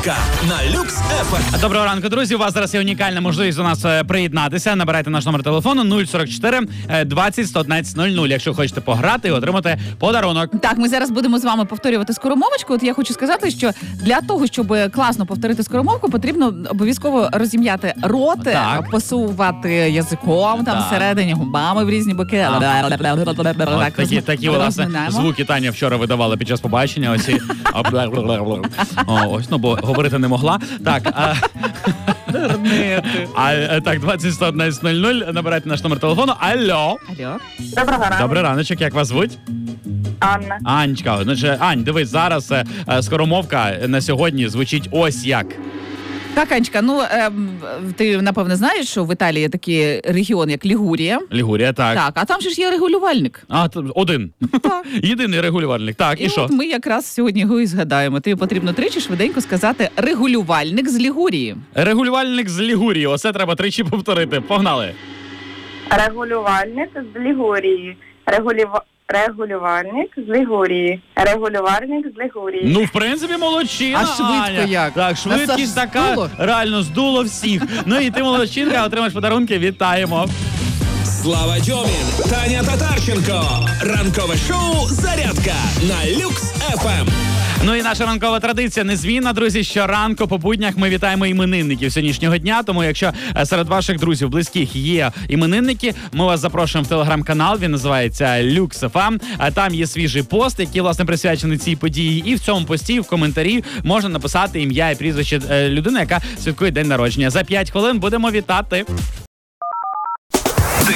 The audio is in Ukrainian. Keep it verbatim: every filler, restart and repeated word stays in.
Ранковинка на Люкс еф ем. Доброго ранку, друзі. У вас зараз є унікальна можливість до нас е, приєднатися. Набирайте наш номер телефону нуль сорок чотири двадцять сто одинадцять нуль нуль, якщо хочете пограти і отримати подарунок. Так, ми зараз будемо з вами повторювати скоромовочку. От я хочу сказати, що для того, щоб класно повторити скоромовку, потрібно обов'язково розім'яти рот, Так. посувати язиком, там Так. всередині губами в різні боки. От Так, такі, такі власне, розминаємо. звуки Таня вчора видавала під час побачення. Оці. О, ось, ну, бо говорити не могла. Так, а, а, е, так, двадцять сто одинадцять нуль нуль, набирайте наш номер телефону. Алло. Алло. Доброго ранку. Добрий раночок, як вас звуть? Анна. Анечка, значить, Ань, дивись, зараз е, е, скоромовка на сьогодні звучить ось як. Так, Анечка, ну ем, ти напевне знаєш, що в Італії є такий регіон, як Лігурія. Лігурія, так. Так, а там же ж є регулювальник. А, т- один. Так. Єдиний регулювальник. Так, і, І що? от ми якраз сьогодні його і згадаємо. Тобі потрібно тричі швиденько сказати регулювальник з Лігурії. Регулювальник з Лігурії. Оце треба тричі повторити. Погнали. Регулювальник з Лігурії. Регулюва... Регулювальник з Лігурії. Регулювальник з Лігурії. Ну, в принципі, молодчина, А швидко Аня. як? Так, Нас швидкість аж така, здуло. реально здуло всіх. Ну і ти молодчинка, отримаєш подарунки. Вітаємо. Слава Дьомін, Таня Татарченко. Ранкове шоу «Зарядка» на Люкс еф ем. Ну і наша ранкова традиція незмінна, друзі. Щоранку по буднях ми вітаємо іменинників сьогоднішнього дня. Тому якщо е, серед ваших друзів, близьких є іменинники, ми вас запрошуємо в телеграм-канал. Він називається Люкс еф ем. А там є свіжий пост, який, власне, присвячений цій події. І в цьому пості, в коментарі, можна написати ім'я і прізвище е, людини, яка святкує день народження. За п'ять хвилин будемо вітати.